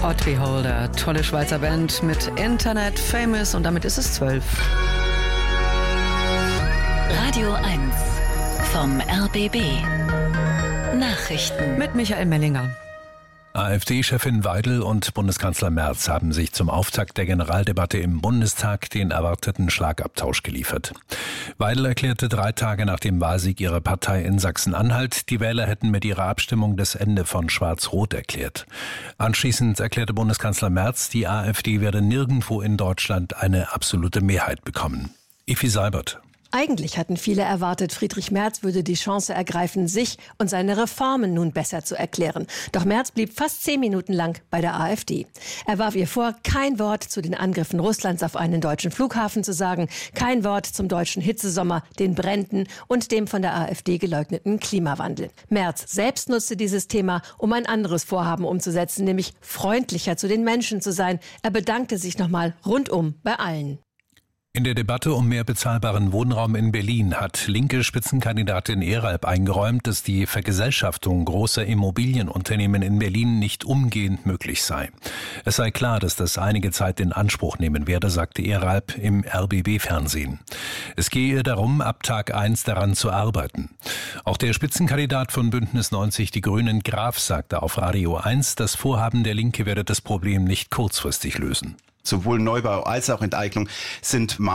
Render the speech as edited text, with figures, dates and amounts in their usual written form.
Odd Beholder, tolle Schweizer Band mit Internet Famous und damit ist es 12. Radio 1 vom RBB. Nachrichten Mit Michael Mellinger. AfD-Chefin Weidel und Bundeskanzler Merz haben sich zum Auftakt der Generaldebatte im Bundestag den erwarteten Schlagabtausch geliefert. Weidel erklärte 3 Tage nach dem Wahlsieg ihrer Partei in Sachsen-Anhalt, die Wähler hätten mit ihrer Abstimmung das Ende von Schwarz-Rot erklärt. Anschließend erklärte Bundeskanzler Merz, die AfD werde nirgendwo in Deutschland eine absolute Mehrheit bekommen. Effi Seibert. Eigentlich hatten viele erwartet, Friedrich Merz würde die Chance ergreifen, sich und seine Reformen nun besser zu erklären. Doch Merz blieb fast 10 Minuten lang bei der AfD. Er warf ihr vor, kein Wort zu den Angriffen Russlands auf einen deutschen Flughafen zu sagen, kein Wort zum deutschen Hitzesommer, den Bränden und dem von der AfD geleugneten Klimawandel. Merz selbst nutzte dieses Thema, um ein anderes Vorhaben umzusetzen, nämlich freundlicher zu den Menschen zu sein. Er bedankte sich nochmal rundum bei allen. In der Debatte um mehr bezahlbaren Wohnraum in Berlin hat linke Spitzenkandidatin Ehralp eingeräumt, dass die Vergesellschaftung großer Immobilienunternehmen in Berlin nicht umgehend möglich sei. Es sei klar, dass das einige Zeit in Anspruch nehmen werde, sagte Ehralp im RBB-Fernsehen. Es gehe ihr darum, ab Tag 1 daran zu arbeiten. Auch der Spitzenkandidat von Bündnis 90 Die Grünen, Graf, sagte auf Radio 1, das Vorhaben der Linke werde das Problem nicht kurzfristig lösen. Sowohl Neubau als auch Enteignung sind